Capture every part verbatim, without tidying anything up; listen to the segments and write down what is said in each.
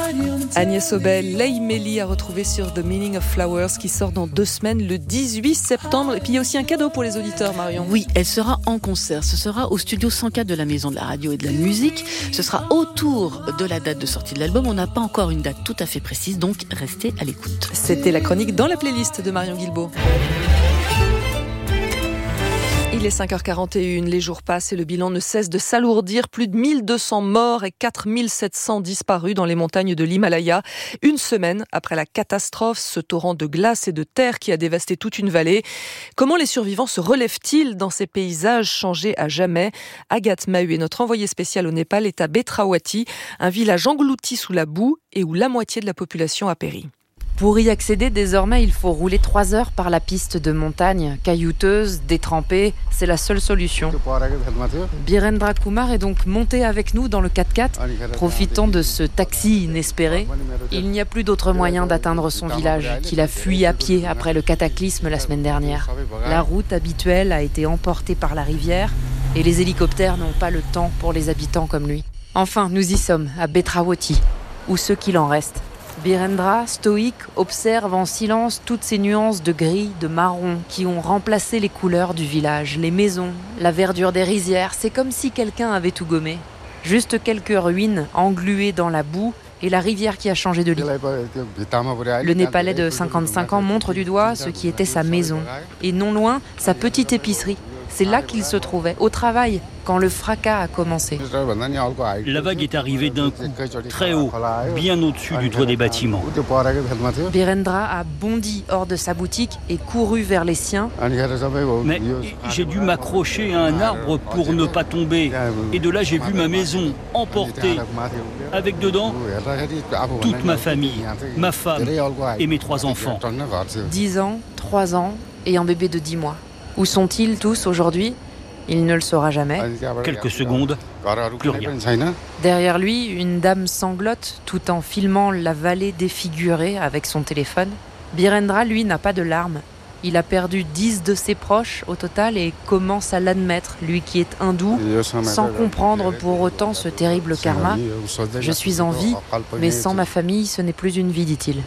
Agnès Obel, Leigh Melly à retrouver sur The Meaning of Flowers qui sort dans deux semaines le dix-huit septembre. Et puis il y a aussi un cadeau pour les auditeurs, Marion. Oui, elle sera en concert. Ce sera au studio cent quatre de la Maison de la Radio et de la Musique. Ce sera autour de la date de sortie de l'album. On n'a pas encore une date tout à fait précise, donc restez à l'écoute. C'était la chronique dans la playlist de Marion Guilbault. Il est cinq heures quarante et une, les jours passent et le bilan ne cesse de s'alourdir. Plus de mille deux cents morts et quatre mille sept cents disparus dans les montagnes de l'Himalaya. Une semaine après la catastrophe, ce torrent de glace et de terre qui a dévasté toute une vallée. Comment les survivants se relèvent-ils dans ces paysages changés à jamais ? Agathe Mahut, notre envoyée spéciale au Népal, est à Betrawati, un village englouti sous la boue et où la moitié de la population a péri. Pour y accéder, désormais, il faut rouler trois heures par la piste de montagne, caillouteuse, détrempée. C'est la seule solution. Birendra Kumar est donc monté avec nous dans le quatre-quatre, profitant de ce taxi inespéré. Il n'y a plus d'autre moyen d'atteindre son village, qu'il a fui à pied après le cataclysme la semaine dernière. La route habituelle a été emportée par la rivière et les hélicoptères n'ont pas le temps pour les habitants comme lui. Enfin, nous y sommes, à Betrawati, ou ce qu'il en reste. Birendra, stoïque, observe en silence toutes ces nuances de gris, de marron qui ont remplacé les couleurs du village, les maisons, la verdure des rizières. C'est comme si quelqu'un avait tout gommé. Juste quelques ruines engluées dans la boue et la rivière qui a changé de lit. Le Népalais de cinquante-cinq ans montre du doigt ce qui était sa maison et non loin sa petite épicerie. C'est là qu'il se trouvait, au travail, quand le fracas a commencé. La vague est arrivée d'un coup, très haut, bien au-dessus du toit des bâtiments. Birendra a bondi hors de sa boutique et couru vers les siens. Mais j'ai dû m'accrocher à un arbre pour ne pas tomber. Et de là, j'ai vu ma maison emportée, avec dedans toute ma famille, ma femme et mes trois enfants. Dix ans, trois ans et un bébé de dix mois. Où sont-ils tous aujourd'hui ? Il ne le saura jamais. Quelques secondes, plus rien. Derrière lui, une dame sanglote tout en filmant la vallée défigurée avec son téléphone. Birendra, lui, n'a pas de larmes. Il a perdu dix de ses proches au total et commence à l'admettre, lui qui est hindou, sans comprendre pour autant ce terrible karma. Je suis en vie, mais sans ma famille, ce n'est plus une vie, dit-il.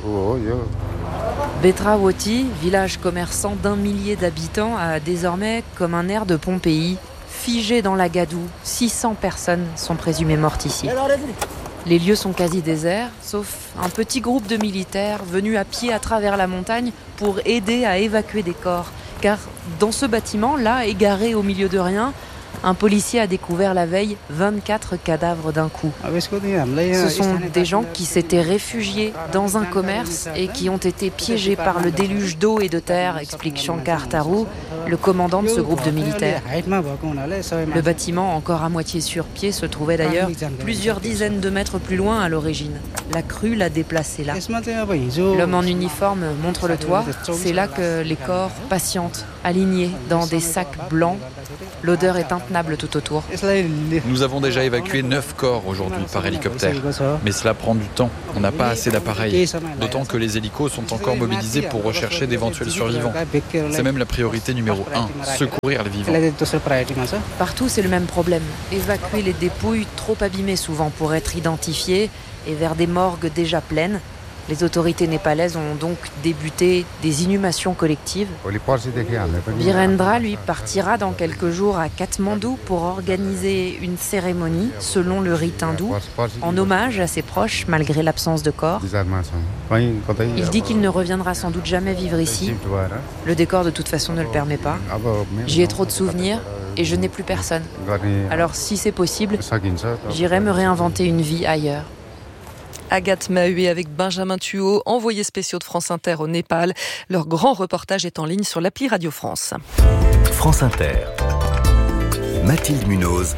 Betrawati, village commerçant d'un millier d'habitants, a désormais comme un air de Pompéi, figé dans la gadoue. six cents personnes sont présumées mortes ici. Les lieux sont quasi déserts, sauf un petit groupe de militaires venus à pied à travers la montagne pour aider à évacuer des corps. Car dans ce bâtiment, là, égaré au milieu de rien, un policier a découvert la veille vingt-quatre cadavres d'un coup. Ce sont des gens qui s'étaient réfugiés dans un commerce et qui ont été piégés par le déluge d'eau et de terre, explique Shankar Taru, le commandant de ce groupe de militaires. Le bâtiment, encore à moitié sur pied, se trouvait d'ailleurs plusieurs dizaines de mètres plus loin à l'origine. La crue l'a déplacé là. L'homme en uniforme montre le toit. C'est là que les corps patientent, alignés dans des sacs blancs. L'odeur est intenable tout autour. Nous avons déjà évacué neuf corps aujourd'hui par hélicoptère. Mais cela prend du temps. On n'a pas assez d'appareils. D'autant que les hélicos sont encore mobilisés pour rechercher d'éventuels survivants. C'est même la priorité numéro un, secourir les vivants. Partout, c'est le même problème. Évacuer les dépouilles trop abîmées souvent pour être identifiées et vers des morgues déjà pleines. Les autorités népalaises ont donc débuté des inhumations collectives. Birendra, lui, partira dans quelques jours à Katmandou pour organiser une cérémonie, selon le rite hindou, en hommage à ses proches, malgré l'absence de corps. Il dit qu'il ne reviendra sans doute jamais vivre ici. Le décor, de toute façon, ne le permet pas. J'y ai trop de souvenirs et je n'ai plus personne. Alors, si c'est possible, j'irai me réinventer une vie ailleurs. Agathe Mahut avec Benjamin Thuot, envoyés spéciaux de France Inter au Népal. Leur grand reportage est en ligne sur l'appli Radio France. France Inter. Mathilde Munoz.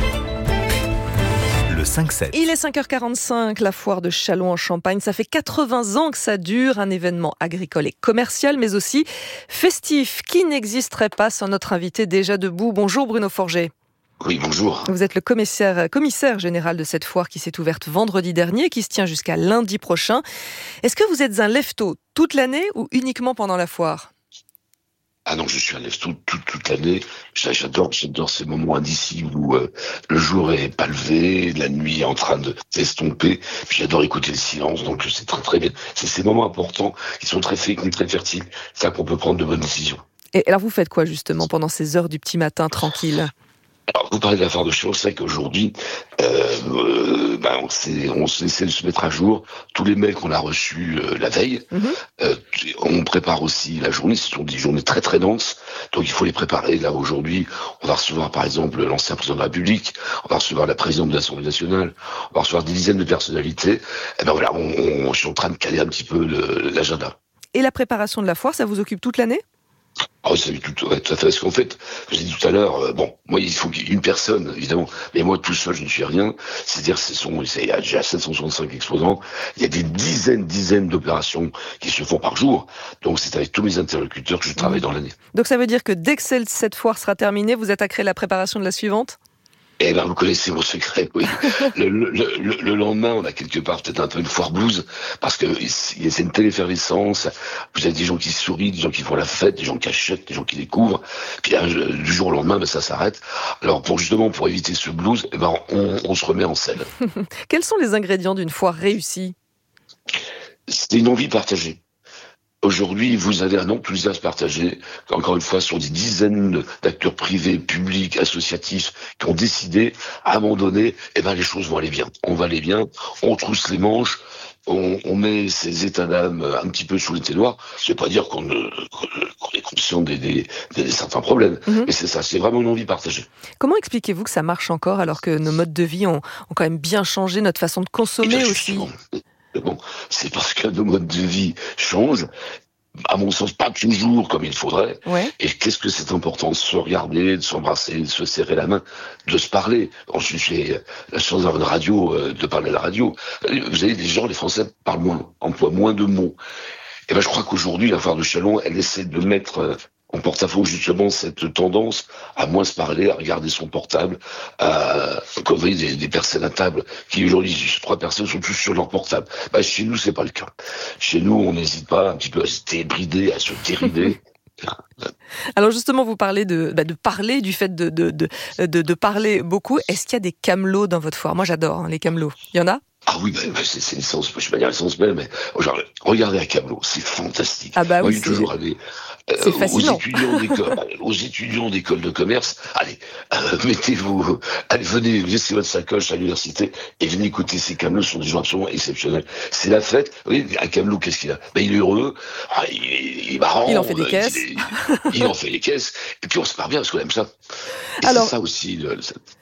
Le cinq sept. Il est cinq heures quarante-cinq, la foire de Châlons en Champagne. Ça fait quatre-vingts ans que ça dure, un événement agricole et commercial, mais aussi festif, qui n'existerait pas sans notre invité déjà debout. Bonjour Bruno Forget. Oui, bonjour. Vous êtes le commissaire, commissaire général de cette foire qui s'est ouverte vendredi dernier, qui se tient jusqu'à lundi prochain. Est-ce que vous êtes un lève-tôt toute l'année ou uniquement pendant la foire ? Ah non, je suis un lève tout, tout, toute l'année. J'adore, j'adore ces moments indicibles où euh, le jour est pas levé, la nuit est en train de s'estomper. Puis j'adore écouter le silence, donc c'est très très bien. C'est ces moments importants qui sont très féconds, très fertiles. C'est là qu'on peut prendre de bonnes décisions. Et alors vous faites quoi justement pendant ces heures du petit matin tranquille ? Alors, vous parlez de la foire de Chalon, c'est vrai qu'aujourd'hui, euh, euh, ben, on, sait, on essaie de se mettre à jour. Tous les mails qu'on a reçus euh, la veille, mm-hmm. euh, on prépare aussi la journée. Ce sont des journées très très denses, donc il faut les préparer. Là, aujourd'hui, on va recevoir par exemple l'ancien président de la République, on va recevoir la présidente de l'Assemblée nationale, on va recevoir des dizaines de personnalités. Et ben voilà, on, on, je suis en train de caler un petit peu le, l'agenda. Et la préparation de la foire, ça vous occupe toute l'année ? Ah oui, ça tout, ouais, tout à fait. Parce qu'en fait, je l'ai dit tout à l'heure, euh, bon, moi, il faut qu'il y ait une personne, évidemment, mais moi, tout seul, je ne suis rien. C'est-à-dire, c'est son, c'est, il y a déjà sept cent soixante-cinq exposants. Il y a des dizaines, dizaines d'opérations qui se font par jour. Donc, c'est avec tous mes interlocuteurs que je travaille dans l'année. Donc, ça veut dire que dès que cette foire sera terminée, vous attaquerez la préparation de la suivante ? Eh ben, vous connaissez mon secret, oui. le, le, le, le lendemain, on a quelque part peut-être un peu une foire blues, parce que c'est une telle effervescence. Vous avez des gens qui sourient, des gens qui font la fête, des gens qui achètent, des gens qui découvrent. Puis là, du jour au lendemain, ben, ça s'arrête. Alors, pour justement, pour éviter ce blues, eh ben, on, on se remet en selle. Quels sont les ingrédients d'une foire réussie ? C'est une envie partagée. Aujourd'hui, vous avez un enthousiasme partagé. Encore une fois, sur des dizaines d'acteurs privés, publics, associatifs, qui ont décidé, à un moment donné, eh ben, les choses vont aller bien. On va aller bien, on trousse les manches, on, on met ces états d'âme un petit peu sous les ténoirs. C'est pas dire qu'on, ne, qu'on est conscient des, des, des, des certains problèmes, mm-hmm. mais c'est ça, c'est vraiment une envie partagée. Comment expliquez-vous que ça marche encore, alors que nos modes de vie ont, ont quand même bien changé, notre façon de consommer bien, aussi ? Bon, c'est parce que nos modes de vie changent, à mon sens, pas toujours comme il faudrait. Ouais. Et qu'est-ce que c'est important de se regarder, de s'embrasser, de se serrer la main, de se parler. Ensuite, j'ai la chance d'avoir une radio, euh, de parler à la radio. Vous savez, les gens, les Français parlent moins, emploient moins de mots. Et ben, je crois qu'aujourd'hui, la foire de Chalon, elle essaie de mettre euh, en porte-à-faux justement cette tendance à moins se parler, à regarder son portable, à comme vous voyez des, des personnes à table qui aujourd'hui, trois personnes sont tous sur leur portable. Bah, chez nous, c'est pas le cas. Chez nous, on n'hésite pas un petit peu à se débrider, à se dérider. Alors justement, vous parlez de, bah de parler, du fait de, de, de, de, de parler beaucoup. Est-ce qu'il y a des camelots dans votre foire ? Moi, j'adore hein, les camelots. Il y en a ? Ah oui, bah, bah, c'est, c'est l'essence, je vais pas dire l'essence même, mais genre, regardez un camelot, c'est fantastique. Ah bah Moi, oui, j'ai toujours allé euh, aux étudiants d'école, aux étudiants d'école de commerce. Allez, euh, mettez-vous, allez, venez, laissez votre sacoche à l'université et venez écouter ces camelots, ce sont des gens absolument exceptionnels. C'est la fête. Vous voyez, un camelot, qu'est-ce qu'il a ? Ben, il est heureux, ah, il, il est marrant. Il en fait des euh, caisses. Il, il en fait des caisses. Et puis on se parle bien parce qu'on aime ça. Et Alors, c'est ça aussi, le, le,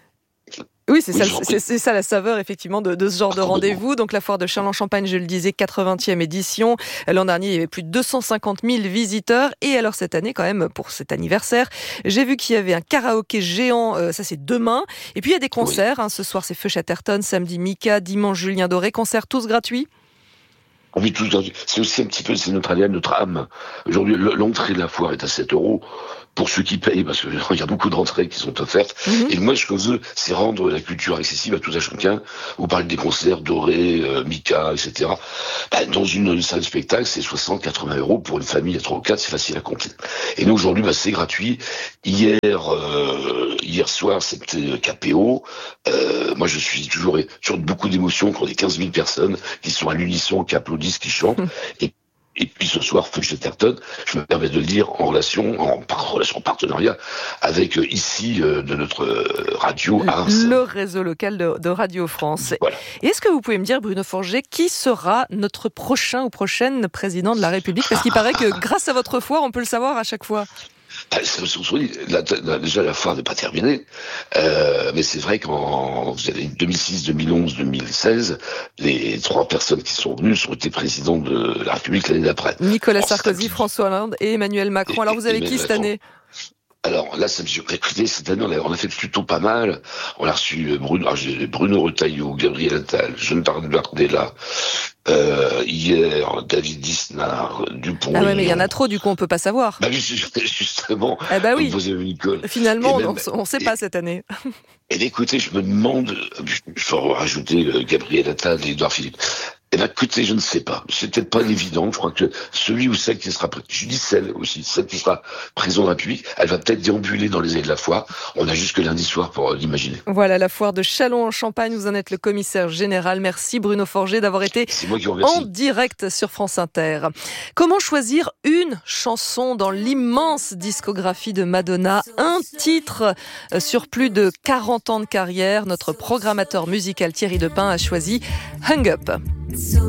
Oui, c'est, oui, ça, c'est, c'est ça la saveur effectivement de, de ce genre de rendez-vous. Donc la foire de Châlons-Champagne, je le disais, quatre-vingtième édition. L'an dernier, il y avait plus de deux cent cinquante mille visiteurs. Et alors cette année, quand même, pour cet anniversaire, j'ai vu qu'il y avait un karaoké géant. Euh, ça, c'est demain. Et puis il y a des concerts. Oui. Hein, ce soir, c'est Feu Chatterton. Samedi, Mika. Dimanche, Julien Doré. Concerts tous gratuits. Oui, tous gratuits. C'est aussi un petit peu, c'est notre A D N, notre âme. Aujourd'hui, l'entrée de la foire est à sept euros. Pour ceux qui payent, parce qu'il y a beaucoup d'entrées qui sont offertes. Mmh. Et moi, ce que je veux, c'est rendre la culture accessible à tout un chacun. Vous parlez des concerts, Doré, euh, Mika, et cetera. Bah, dans une salle de spectacle, c'est soixante, quatre-vingts euros. Pour une famille à trois ou quatre, c'est facile à compter. Et nous, aujourd'hui, bah, c'est gratuit. Hier, euh, hier soir, c'était K P O. Euh, moi, je suis toujours, toujours beaucoup d'émotions quand on est quinze mille personnes qui sont à l'unisson, qui applaudissent, qui chantent. Mmh. Et Et puis ce soir, Feu Chatterton, je me permets de le dire en relation, en, en relation en partenariat avec euh, ici euh, de notre euh, radio Ars. Le réseau local de, de Radio France. Voilà. Et est-ce que vous pouvez me dire, Bruno Forget, qui sera notre prochain ou prochaine président de la République ? Parce qu'il paraît que grâce à votre foire, on peut le savoir à chaque fois. Là, là, déjà, la foire n'est pas terminée, euh, mais c'est vrai qu'en vous avez deux mille six, deux mille onze, deux mille seize, les trois personnes qui sont venues ont été présidents de la République l'année d'après. Nicolas Alors, Sarkozy, François Hollande et Emmanuel Macron. Et, Alors vous avez qui cette année ? Alors là, ça me écoutez, cette année, on a, on a fait plutôt pas mal. On a reçu Bruno, Bruno Retailleau, Gabriel Attal, Jean-Charles Bardella, euh, hier, David Lisnard, Dupont. Ah ouais, mais il y en a trop, du coup, on peut pas savoir. Bah, justement. Ah bah oui. Nicole. Finalement, même, on ne sait pas et, cette année. Et écoutez, je me demande, il faut rajouter Gabriel Attal et Édouard Philippe. Eh ben, écoutez, je ne sais pas. C'est peut-être pas évident. Je crois que celui ou celle qui sera, je dis celle aussi, celle qui sera président de la République, elle va peut-être déambuler dans les allées de la foire. On a jusque lundi soir pour l'imaginer. Voilà, la foire de Châlons-en-Champagne. Vous en êtes le commissaire général. Merci Bruno Forget d'avoir été en direct sur France Inter. Comment choisir une chanson dans l'immense discographie de Madonna? Un titre sur plus de quarante ans de carrière. Notre programmateur musical Thierry Depin a choisi Hung Up.